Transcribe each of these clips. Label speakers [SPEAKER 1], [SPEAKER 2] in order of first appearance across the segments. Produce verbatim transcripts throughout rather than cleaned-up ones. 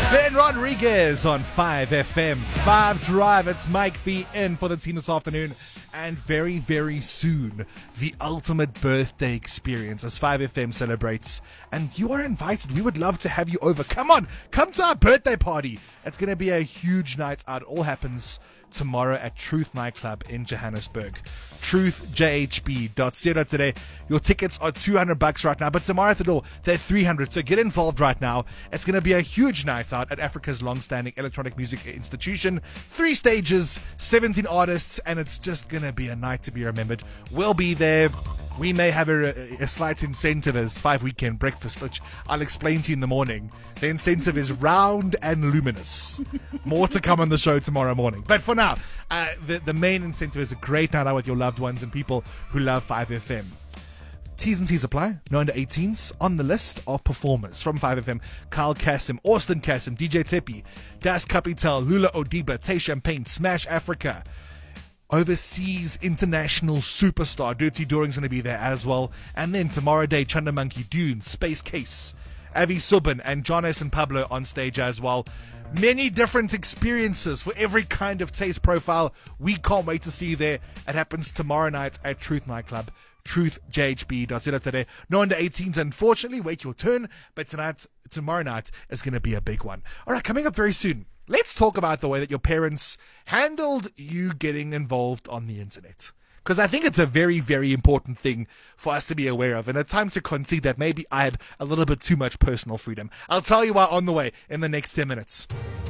[SPEAKER 1] Ben Rodriguez on five F M. five Drive. It's Mike B in for the team this afternoon. And very, very soon, the ultimate birthday experience as five F M celebrates. And you are invited. We would love to have you over. Come on, come to our birthday party. It's going to be a huge night out. It all happens tomorrow at Truth Nightclub in Johannesburg. truth j h b dot co dot za. Your tickets are two hundred bucks right now, but tomorrow at the door, they're three hundred. So get involved right now. It's going to be a huge night out at Africa's long-standing electronic music institution. Three stages, seventeen artists, and it's just going to be a night to be remembered. We'll be there. We may have a, a slight incentive as five weekend breakfast, which I'll explain to you in the morning. The incentive is round and luminous. More to come on the show tomorrow morning. But for now, uh, the, the main incentive is a great night out with your loved ones and people who love five F M. T's and C's apply. No under eighteens on the list of performers from five F M. Kyle Kassim, Austin Kassim, D J Tepi, Das Capital, Lula Odiba, Tay Champagne, Smash Africa. Overseas international superstar Dirty Doring's going to be there as well. And then tomorrow day, Chanda Monkey, Dune, Space Case, Avi Subban, and John S. and Pablo on stage as well. Many different experiences for every kind of taste profile. We can't wait to see you there. It happens tomorrow night at Truth Nightclub. truth j h b dot co dot za. No under eighteens, unfortunately. Wait your turn. But tonight, tomorrow night is going to be a big one. All right, coming up very soon. Let's talk about the way that your parents handled you getting involved on the internet. Because I think it's a very, very important thing for us to be aware of. And a time to concede that maybe I had a little bit too much personal freedom. I'll tell you why on the way in the next ten minutes.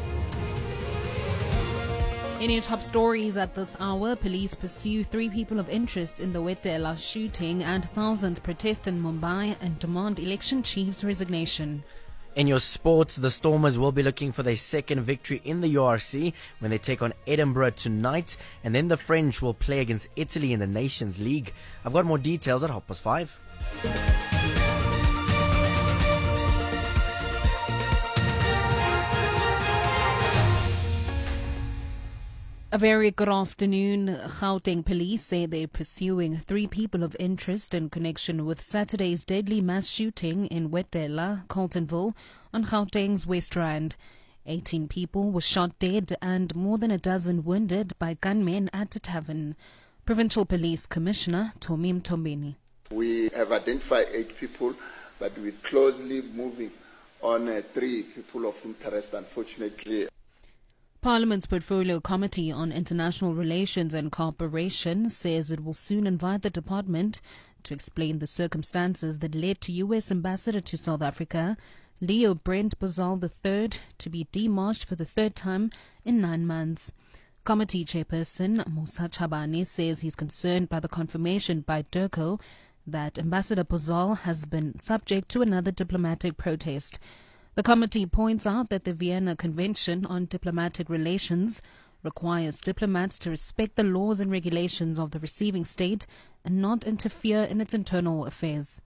[SPEAKER 2] In your top stories at this hour, police pursue three people of interest in the Wetela shooting and thousands protest in Mumbai and demand election chief's resignation.
[SPEAKER 3] In your sports, the Stormers will be looking for their second victory in the U R C when they take on Edinburgh tonight. And then the French will play against Italy in the Nations League. I've got more details at half past five.
[SPEAKER 2] A very good afternoon. Gauteng police say they're pursuing three people of interest in connection with Saturday's deadly mass shooting in Wetela, Carltonville, on Gauteng's West Rand. eighteen people were shot dead and more than a dozen wounded by gunmen at a tavern. Provincial Police Commissioner Tommy Mtombeni.
[SPEAKER 4] We have identified eight people, but we're closely moving on uh, three people of interest, unfortunately.
[SPEAKER 2] Parliament's Portfolio Committee on International Relations and Cooperation says it will soon invite the department to explain the circumstances that led to U S Ambassador to South Africa, Leo Brent Bozal the third, to be demarched for the third time in nine months. Committee Chairperson Musa Chabane says he's concerned by the confirmation by DIRCO that Ambassador Bozal has been subject to another diplomatic protest. The committee points out that the Vienna Convention on Diplomatic Relations requires diplomats to respect the laws and regulations of the receiving state and not interfere in its internal affairs.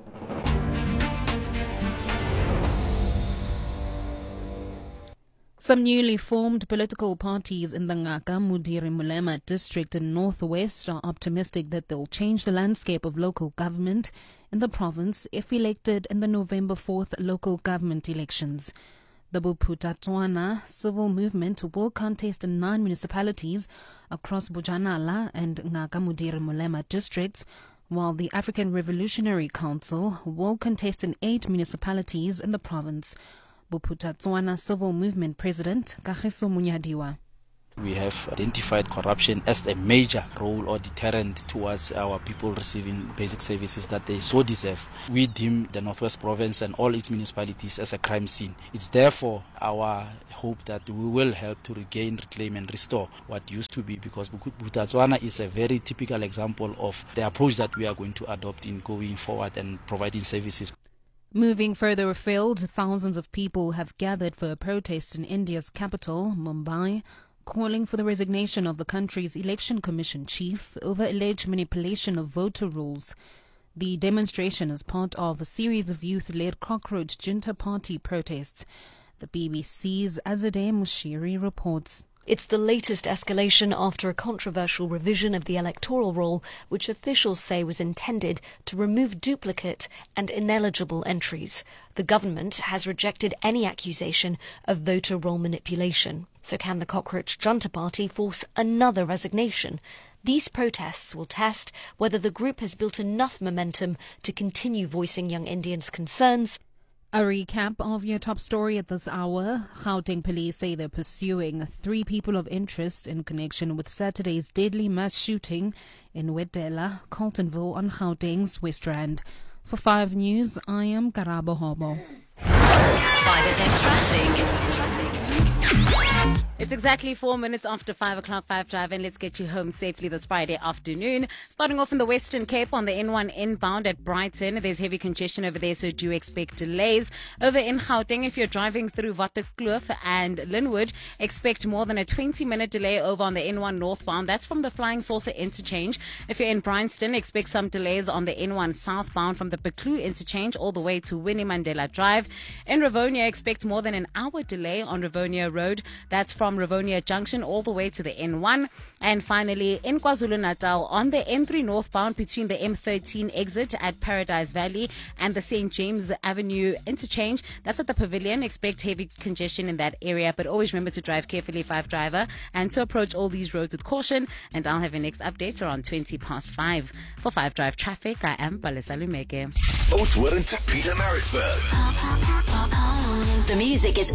[SPEAKER 2] Some newly formed political parties in the Ngaka Mudiri Mulema district in Northwest are optimistic that they'll change the landscape of local government in the province if elected in the November fourth local government elections. The Bophuthatswana civil movement will contest in nine municipalities across Bojanala and Ngaka Mudiri Mulema districts, while the African Revolutionary Council will contest in eight municipalities in the province. Bophuthatswana Civil Movement President Kagiso Munyadiwa.
[SPEAKER 5] We have identified corruption as a major role or deterrent towards our people receiving basic services that they so deserve. We deem the Northwest Province and all its municipalities as a crime scene. It's therefore our hope that we will help to regain, reclaim and restore what used to be, because Bophuthatswana is a very typical example of the approach that we are going to adopt in going forward and providing services.
[SPEAKER 2] Moving further afield, thousands of people have gathered for a protest in India's capital, Mumbai, calling for the resignation of the country's election commission chief over alleged manipulation of voter rolls. The demonstration is part of a series of youth-led cockroach junta party protests. The B B C's Azadeh Mushiri reports.
[SPEAKER 6] It's the latest escalation after a controversial revision of the electoral roll, which officials say was intended to remove duplicate and ineligible entries. The government has rejected any accusation of voter roll manipulation. So can the Cockroach Junta Party force another resignation? These protests will test whether the group has built enough momentum to continue voicing young Indians' concerns.
[SPEAKER 2] A recap of your top story at this hour. Gauteng police say they're pursuing three people of interest in connection with Saturday's deadly mass shooting in Wedela, Carltonville on Gauteng's West Rand. For five News, I am Karabo Hobo.
[SPEAKER 7] five F M traffic. Traffic.
[SPEAKER 8] It's exactly four minutes after five o'clock, five Drive, and let's get you home safely this Friday afternoon. Starting off in the Western Cape on the N one inbound at Brighton. There's heavy congestion over there, so do expect delays. Over in Gauteng, if you're driving through Waterkloof and Linwood, expect more than a twenty minute delay over on the N one northbound. That's from the Flying Saucer interchange. If you're in Bryanston, expect some delays on the N one southbound from the Buccleuch interchange all the way to Winnie Mandela Drive. In Rivonia, expect more than an hour delay on Rivonia Road. That's from Rivonia Junction all the way to the N one. And finally, in KwaZulu-Natal, on the N three northbound between the M thirteen exit at Paradise Valley and the Saint James Avenue interchange, that's at the Pavilion. Expect heavy congestion in that area, but always remember to drive carefully, five Driver, and to approach all these roads with caution. And I'll have your next update around twenty past five. For five Drive Traffic, I am Palesa Lumeke.
[SPEAKER 9] Oatswood and Peter Maritzburg.
[SPEAKER 7] The music is